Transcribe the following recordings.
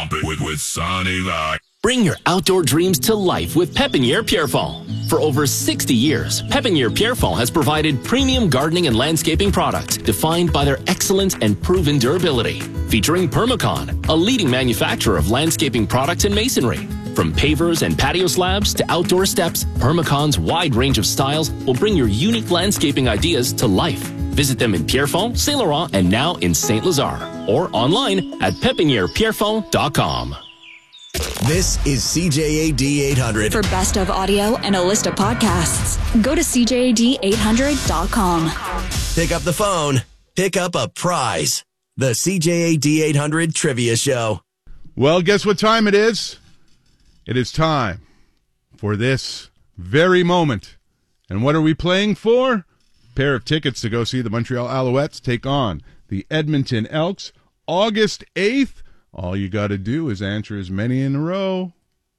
Pump it with Sonny Live. Bring your outdoor dreams to life with Pépinière Pierrefonds. For over 60 years, Pépinière Pierrefonds has provided premium gardening and landscaping products defined by their excellent and proven durability. Featuring Permacon, a leading manufacturer of landscaping products and masonry. From pavers and patio slabs to outdoor steps, Permacon's wide range of styles will bring your unique landscaping ideas to life. Visit them in Pierrefonds, Saint Laurent, and now in Saint Lazare, or online at pepinierpierrefonds.com. This is CJAD 800. For best of audio and a list of podcasts, go to CJAD800.com. Pick up the phone. Pick up a prize. The CJAD 800 Trivia Show. Well, guess what time it is? It is time for this very moment. And what are we playing for? A pair of tickets to go see the Montreal Alouettes take on the Edmonton Elks August 8th. All you got to do is answer as many in a row.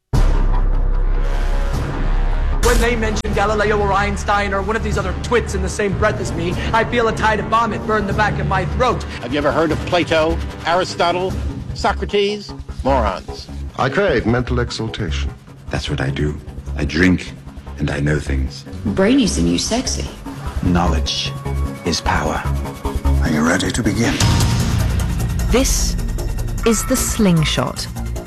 When they mention Galileo or Einstein or one of these other twits in the same breath as me, I feel a tide of vomit burn the back of my throat. Have you ever heard of Plato, Aristotle, Socrates? Morons. I crave mental exaltation. That's what I do. I drink, and I know things. Brainy's the new sexy. Knowledge is power. Are you ready to begin? This is the Slingshot.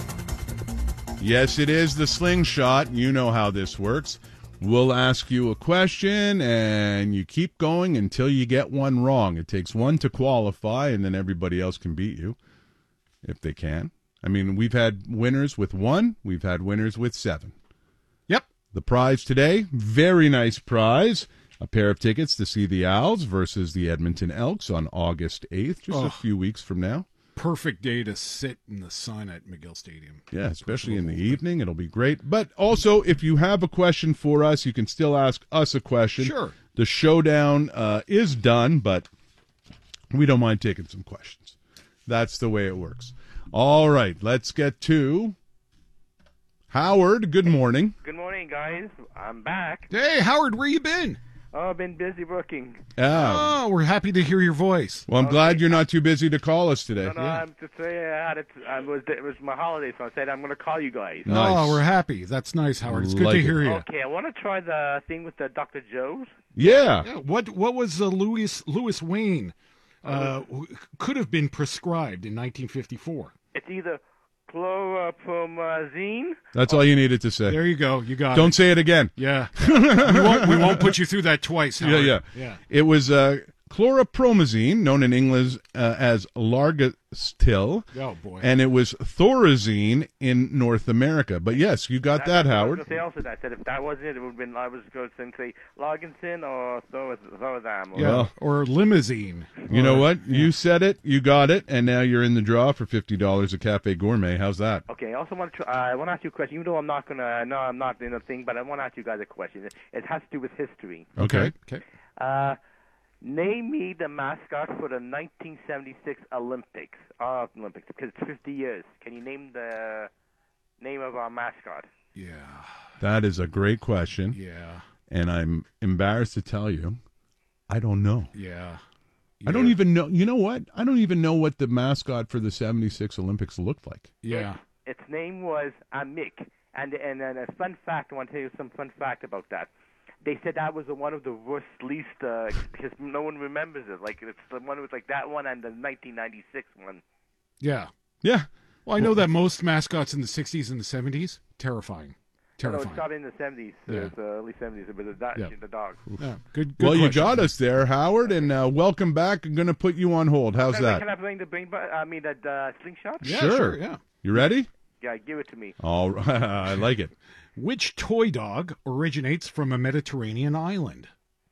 Yes, it is the Slingshot. You know how this works. We'll ask you a question, and you keep going until you get one wrong. It takes one to qualify, and then everybody else can beat you, if they can. I mean, we've had winners with 1. We've had winners with 7. Yep. The prize today, very nice prize. A pair of tickets to see the Owls versus the Edmonton Elks on August 8th, just a few weeks from now. Perfect day to sit in the sun at McGill Stadium. Yeah, especially in the evening. It'll be great. But also, if you have a question for us, you can still ask us a question. Sure. The showdown is done, but we don't mind taking some questions. That's the way it works. All right, let's get to Howard. Good morning. Good morning, guys. I'm back. Hey, Howard, where you been? Oh, I've been busy working. Oh, we're happy to hear your voice. Well, I'm glad you're not too busy to call us today. No, I'm to say it was my holiday, so I said I'm going to call you guys. Nice. Oh, we're happy. That's nice, Howard. It's good to hear you. Okay, I want to try the thing with the Dr. Joe's. Yeah. What was Louis Wayne could have been prescribed in 1954? It's either chlorpromazine. That's all you needed to say. There you go. You got it. Don't say it again. Yeah. we won't put you through that twice, Howard. Yeah. It was chloropromazine, known in English as Largostil. Oh, boy. And it was Thorazine in North America. But yes, you got that, Howard. I said if that wasn't it, it would have been, I was going to say Largensin or Thorazam. Yeah, or limousine. You know what? Yeah. You said it, you got it, and now you're in the draw for $50 at Cafe Gourmet. How's that? Okay, I also want to I want to ask you a question, even though I'm not in the thing, but I want to ask you guys a question. It has to do with history. Okay. Name me the mascot for the 1976 Olympics, because it's 50 years. Can you name the name of our mascot? Yeah. That is a great question. Yeah. And I'm embarrassed to tell you, I don't know. Yeah. I don't even know. You know what? I don't even know what the mascot for the 76 Olympics looked like. Yeah. Its name was Mick. And a fun fact, I want to tell you some fun fact about that. They said that was one of the worst, least, because no one remembers it. Like, it's the one with, like, that one and the 1996 one. Yeah. Yeah. Well, I know that most mascots in the 60s and the 70s, terrifying. No, it started in the 70s, early 70s, but the dog. Yeah. Good well, question. You got us there, Howard, and welcome back. I'm going to put you on hold. How's that? Can I bring that slingshot? Yeah, sure. Yeah. You ready? Yeah, give it to me. All right. I like it. Which toy dog originates from a Mediterranean island?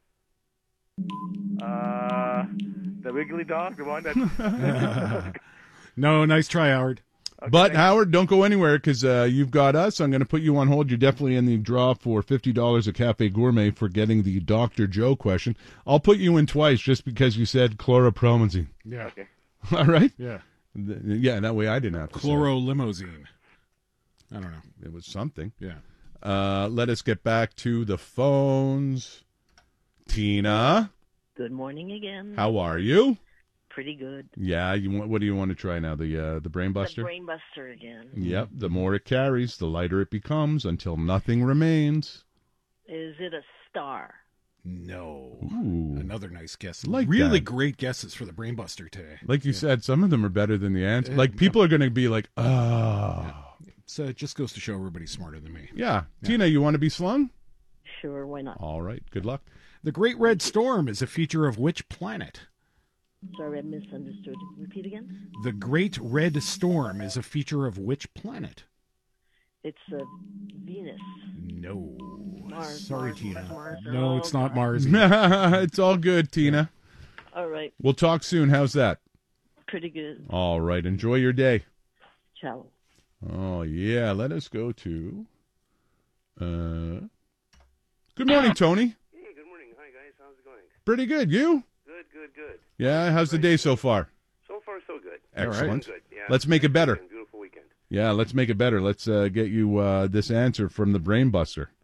The Wiggly dog, the one that... No, nice try, Howard. Okay, but, Howard, don't go anywhere because you've got us. I'm going to put you on hold. You're definitely in the draw for $50 at Cafe Gourmet for getting the Dr. Joe question. I'll put you in twice just because you said chloropromazine. Yeah. Okay. All right? Yeah. Yeah, that way I didn't have to Chlorolimousine. I don't know. It was something. Yeah. Let us get back to the phones. Tina. Good morning again. How are you? Pretty good. Yeah, what do you want to try now? The Brain Buster? The Brain Buster again. Yep, the more it carries, the lighter it becomes until nothing remains. Is it a star? No. Ooh. Another nice guess. Like really that. great guesses for the Brain Buster today. Like you said, some of them are better than the answer. Like, people are going to be like, oh. Yeah. So it just goes to show everybody's smarter than me. Yeah. Tina, you want to be slung? Sure, why not? All right, good luck. The Great Red Storm is a feature of which planet? Sorry, I misunderstood. Repeat again? The Great Red Storm is a feature of which planet? It's Venus. No. Mars. Sorry, Mars, Tina. Mars, No, it's not Mars. It's all good, Tina. All right. We'll talk soon. How's that? Pretty good. All right. Enjoy your day. Ciao. Oh, yeah. Let us go to... Good morning, Tony. Hey, good morning. Hi, guys. How's it going? Pretty good. You? Good, good, good. Yeah, how's the day so far? So far, so good. Excellent. Good. Yeah, Let's make it better. Beautiful weekend. Yeah, let's make it better. Let's get you this answer from the Brain Buster.